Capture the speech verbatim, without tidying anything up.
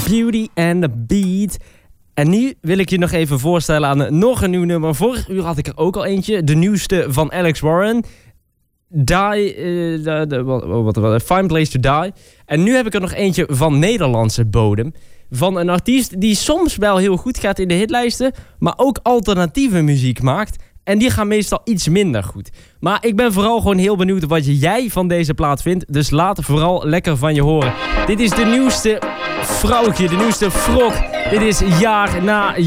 Beauty and the Beat. En nu wil ik je nog even voorstellen aan nog een nieuw nummer. Vorig uur had ik er ook al eentje. De nieuwste van Alex Warren. Die, uh, de, de, wat, wat, wat, Fine Place to Die. En nu heb ik er nog eentje van Nederlandse bodem. Van een artiest die soms wel heel goed gaat in de hitlijsten, maar ook alternatieve muziek maakt. En die gaan meestal iets minder goed. Maar ik ben vooral gewoon heel benieuwd wat jij van deze plaat vindt. Dus laat vooral lekker van je horen. Dit is de nieuwste vrouwtje, de nieuwste frog. Dit is jaar na